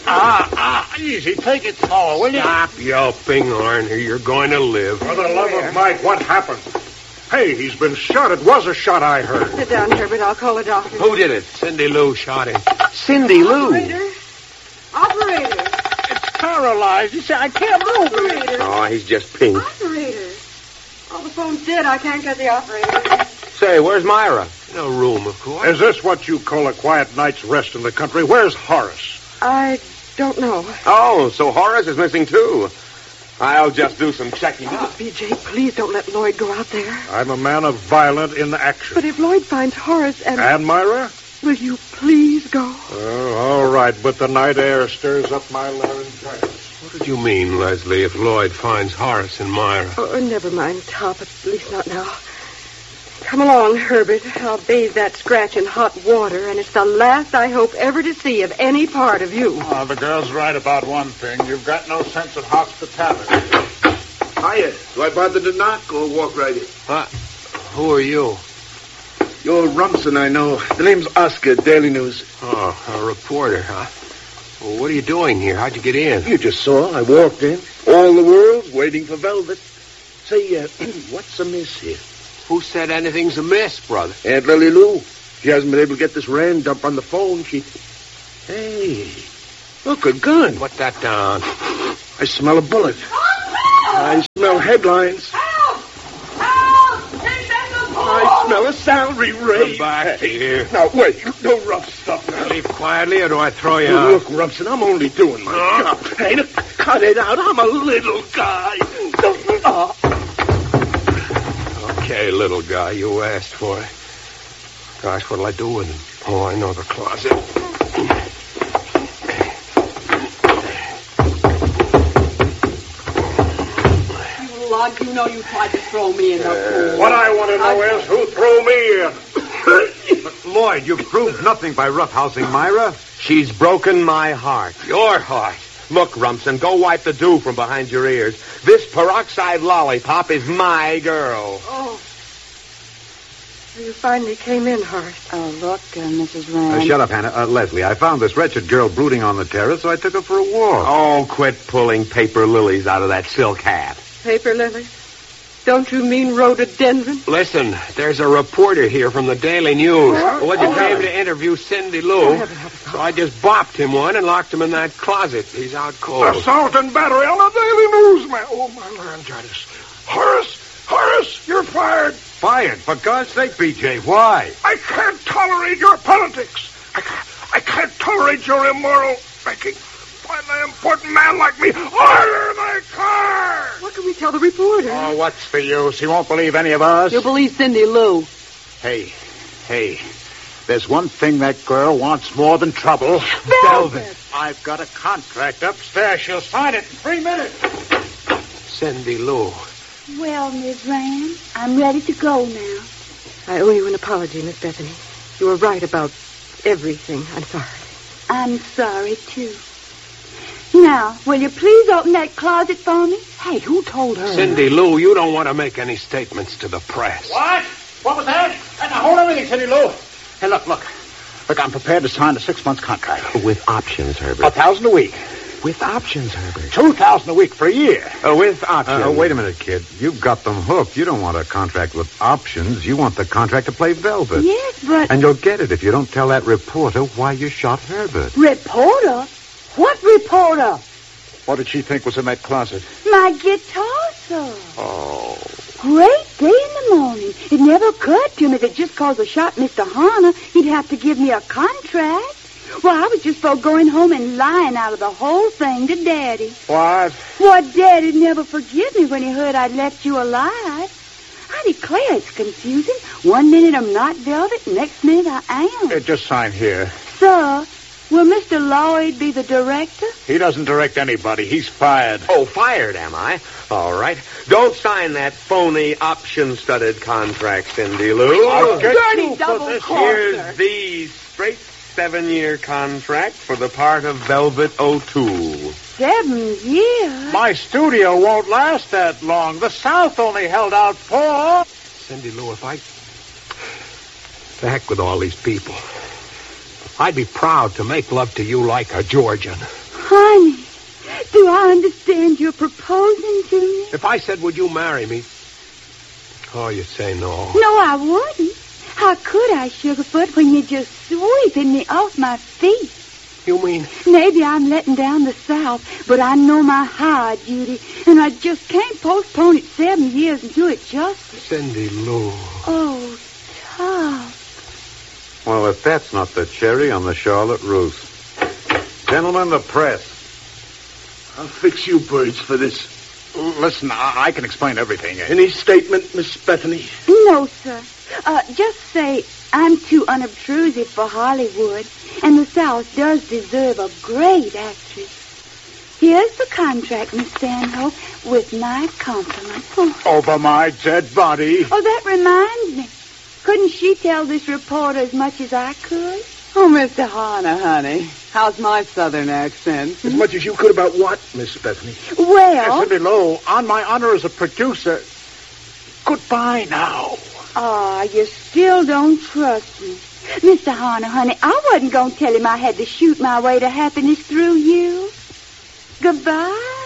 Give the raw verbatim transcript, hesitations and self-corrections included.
Ah, ah, easy. Take it slow, will you? Stop yelping, Arnie. You're going to live. For the love of Mike, what happened? Hey, he's been shot. It was a shot I heard. Sit down, Herbert. I'll call a doctor. Who did it? Cindy Lou shot him. Cindy Lou? Operator. Operator. It's paralyzed. You see, I can't move. Operator. Oh, he's just pink. Operator. Oh, the phone's dead. I can't get the operator. Say, where's Myra? No room, of course. Is this what you call a quiet night's rest in the country? Where's Horace? I don't know. Oh, so Horace is missing, too. I'll just do some checking Oh, up. B J, please don't let Lloyd go out there. I'm a man of violent inaction. But if Lloyd finds Horace and... And Myra? Will you please go? Oh, all right, but the night air stirs up my laryngitis. What did you mean, Leslie, if Lloyd finds Horace and Myra? Oh, never mind, Top. At least not now. Come along, Herbert. I'll bathe that scratch in hot water, and it's the last I hope ever to see of any part of you. Oh, the girl's right about one thing. You've got no sense of hospitality. Hiya. Do I bother to knock or walk right in? Huh? Who are you? You're Rumson, I know. The name's Oscar, Daily News. Oh, a reporter, huh? Well, what are you doing here? How'd you get in? You just saw. I walked in. All the world's waiting for Velvet. Say, uh, what's amiss here? Who said anything's amiss, brother? Aunt Lily Lou. She hasn't been able to get this Rand dump on the phone. She... Hey, look, a gun. Put that down. I smell a bullet. I smell headlines. Help! Help! Take that the I smell a salary raise. Come back here. Now, wait. No rough stuff now. Leave quietly, or do I throw you Look, out? Rumson, I'm only doing my Uh. job. Hey, look, cut it out. I'm a little guy. Uh. Okay, little guy, you asked for it. Gosh, what'll I do with him? Oh, I know the closet. You lug, you know you tried to throw me in the pool. What I want to know is who threw me in. But, Lloyd, you've proved nothing by roughhousing Myra. She's broken my heart. Your heart. Look, Rumson, go wipe the dew from behind your ears. This peroxide lollipop is my girl. Oh. You finally came in, Horace. Oh, look, uh, Missus Rand. Uh, shut up, Hannah. Uh, Leslie, I found this wretched girl brooding on the terrace, so I took her for a walk. Oh, quit pulling paper lilies out of that silk hat. Paper lilies? Don't you mean rhododendron? Listen, there's a reporter here from the Daily News. Well, you came to interview Cindy Lou, so I just bopped him one and locked him in that closet. He's out cold. Assault and battery on the Daily News, man. Oh, my laryngitis. Horace, Horace, you're fired. Fired? For God's sake, B J, why? I can't tolerate your politics. I can't, I can't tolerate your immoral thinking. Find an important man like me. Order my car! What can we tell the reporter? Oh, what's the use? He won't believe any of us. You'll believe Cindy Lou. Hey, hey, there's one thing that girl wants more than trouble. Velvet. I've got a contract upstairs. She'll sign it in three minutes. Cindy Lou. Well, Miss Rand, I'm ready to go now. I owe you an apology, Miss Bethany. You were right about everything. I'm sorry. I'm sorry, too. Now, will you please open that closet for me? Hey, who told her? Cindy Lou, you don't want to make any statements to the press. What? What was that? Now, hold everything, Cindy Lou. Hey, look, look. Look, I'm prepared to sign a six-month contract. With options, A Herbert. thousand a week. With options, Herbert. Two thousand a week for a year. Uh, with options. Uh, wait a minute, kid. You've got them hooked. You don't want a contract with options. You want the contract to play Velvet. Yes, but... And you'll get it if you don't tell that reporter why you shot Herbert. Reporter? What reporter? What did she think was in that closet? My guitar, sir. Oh. Great day in the morning. It never occurred to me that just cause I shot Mister Harner, he'd have to give me a contract. Well, I was just for going home and lying out of the whole thing to Daddy. What? What, Daddy'd never forgive me when he heard I'd left you alive. I declare it's confusing. One minute I'm not Velvet, next minute I am. Uh, just sign here. Sir, will Mister Lloyd be the director? He doesn't direct anybody. He's fired. Oh, fired, am I? All right. Don't sign that phony option-studded contract, Cindy Lou. I'll get Dirty you for double this. cross. Here's the straight seven-year contract for the part of Velvet O'Toole. Seven years? My studio won't last that long. The South only held out four. Cindy Lou, if I... The heck with all these people. I'd be proud to make love to you like a Georgian. Honey, do I understand you're proposing to me? If I said, would you marry me? Oh, you'd say no. No, I wouldn't. How could I, Sugarfoot, when you're just sweeping me off my feet? You mean? Maybe I'm letting down the South, but I know my high duty, and I just can't postpone it seven years and do it justice. Cindy Lou. Oh, Tom. Well, if that's not the cherry on the Charlotte Russe. Gentlemen, the press. I'll fix you birds for this. Listen, I, I can explain everything. Any statement, Miss Bethany? No, sir. Uh, just say I'm too unobtrusive for Hollywood, and the South does deserve a great actress. Here's the contract, Miss Stanhope, with my compliments. Oh. Over my dead body. Oh, that reminds me. Couldn't she tell this reporter as much as I could? Oh, Mister Harner, honey. How's my southern accent? As much as you could about what, Miss Bethany? Well... Cindy Lou, on my honor as a producer, goodbye now. Ah, you still don't trust me. Mister Harner, honey, I wasn't going to tell him I had to shoot my way to happiness through you. Goodbye.